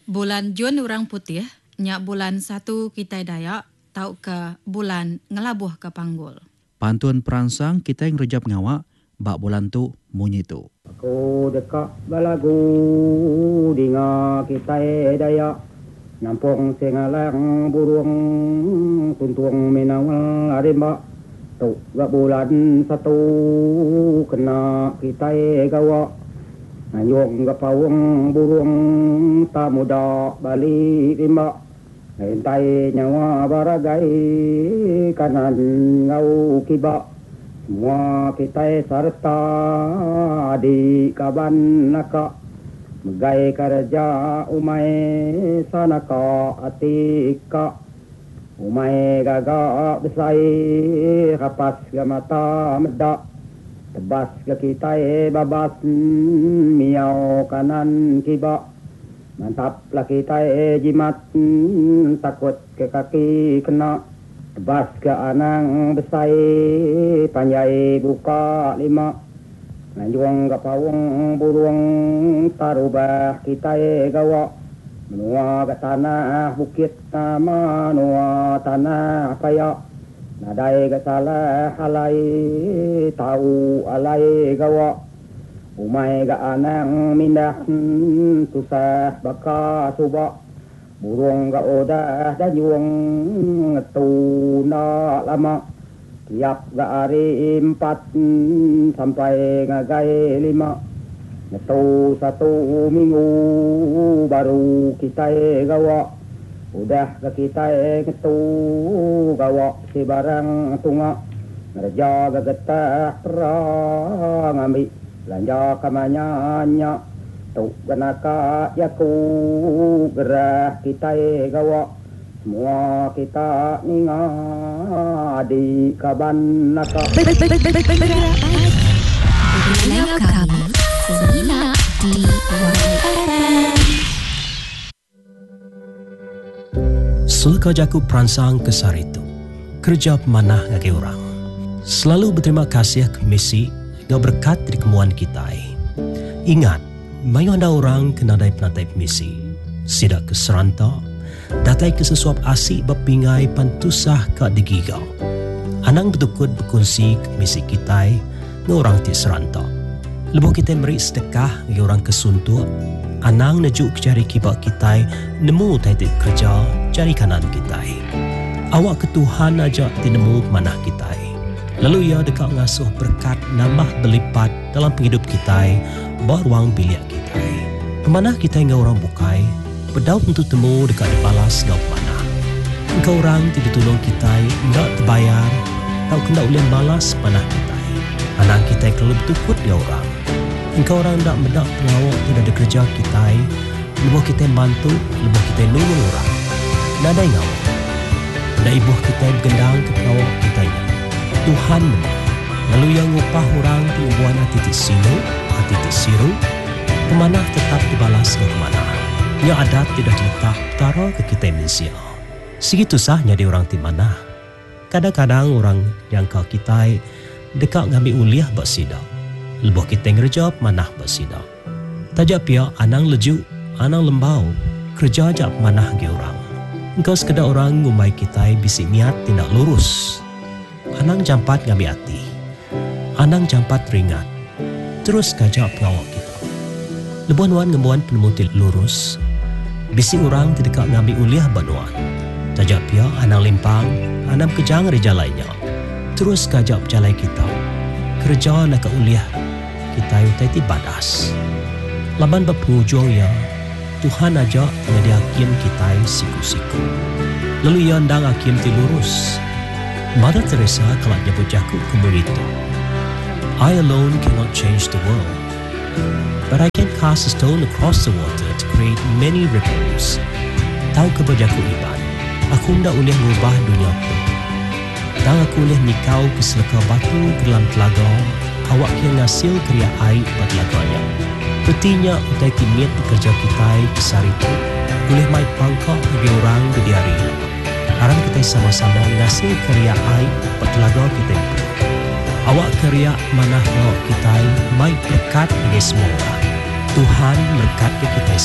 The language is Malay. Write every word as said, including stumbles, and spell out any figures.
Bulan Jun orang putih, nyak bulan satu kita Dayak, tau ke bulan ngelabuh ke Panggul. Pantun perangsang kita yang rejap ngawak, bak bulan tu munyi tu. Aku dekat balagu dinga kita Dayak, nampung sengalang burung tuntung minawal arimba. Tu gak bulan satu kena kita gawak. Nanyong gapawang burung tak muda balik rimba. Hentay nyawa baragai kanan ngau kiba. Semua kita serta di kaban naka. Megai kerja umay sanaka atika. Umay gagak besai kapas gamata medak. Tebas ke kita babas miau kanan kiba. Mantaplah kita jimat takut ke kaki kena. Tebas ke anang besai panjai buka lima. Lanjuang ke pawang burung tarubah kita gawa. Menua ke tanah bukit nama nua tanah payak. Nadai ke salah alai tahu alai gawa. Umay ke anang mindah susah baka subak. Burung ke odah dayung tuna lama. Tiap ke hari empat sampai ngagai lima. Ngetu satu minggu baru kita gawa. Udah ke kita ngetu gawa si barang tunga. Ngerja ke getah perang ambil belanja kamanyanya. Tu kenaka yaku gerah kita gawa. Semua kita ninga di kaban naka. Bersama kami Selina di Sulka jaku perangsang kesar itu, kerja pemanah ngagi orang. Selalu berterima kasih ke misi yang berkat dari kemuan kita. Ingat, mayu anda orang kena dari penatai misi. Sidak ke seranta, datai ke sesuap asik berpingai pantusah ke digigau. Anang betukut berkongsi ke misi kita dengan orang ti seranta. Lebuh kita beri sedekah ngagi orang kesuntuk. Anang nejuk cari kibak kita nemu titik kerja cari kanan kita. Awak ke Tuhan ajak tinemu manah kita. Lalu ia dekat ngasuh berkat nambah berlipat dalam penghidup kita beruang biliak kita. Pemanah kita ngau orang bukai berdau untuk temu dekat dibalas ngau pemanah. Engkau orang tidak tolong kita ndak terbayar tau kena ulin balas panah kita. Anang kita kalau betukut dia orang. Engkau orang tak mendak pengawak tidak ada kerja kita. Lebuh kita bantu, lebuh kita nolong orang. Nadai ngawak. Nak ibuh kita bergendang ke pengawak kita. Tuhan menang. Lalu yang upah orang tibuan hati titik sino, hati titik siru. Pemanah tetap dibalas ke pemanah. Yang adat tidak diletak utara ke kita manusia. Segitu sahnya di orang timanah. Kadang-kadang orang yang kau kita dekat ngambil uliah bersidang. Lebuh kita ngerejap manah bersidang. Tajak pia anang lejuk, anang lembau, kerja ajak manah ge orang. Engkau sekedar orang ngumai kita bisik niat tindak lurus. Anang jampat ngambil hati. Anang jampat ringat. Terus kajak pengawak kita. Lebuan-wan ngemuan penemu tindak lurus. Bisik orang tidak ngambil uliah banuan. Tajak pia anang limpang, anang kejang reja lainnya. Terus kajak berjalai kita. Kerja nak uliah kita utai badas. Laban berpenghujung ya, Tuhan ajak menjadi hakim kita siku-siku. Lalu ia ndang hakim ti lurus. Mother Teresa kalau nyebut jaku kemulitu. I alone cannot change the world, but I can cast a stone across the water to create many ripples. Tahu kebajaku iban, aku ndak uliah ngubah dunia pun. Dan aku boleh nikau ke seleka batu ke dalam telaga, awak yang ngasil keria air pada telaganya. Petinya utai timit pekerja kita besar itu, boleh mai pangkak bagi orang di hari ini. Harap kita sama-sama ngasil keria air pada telaga kita. Awak keria mana awak kita mai berkat bagi semua orang. Tuhan berkat kita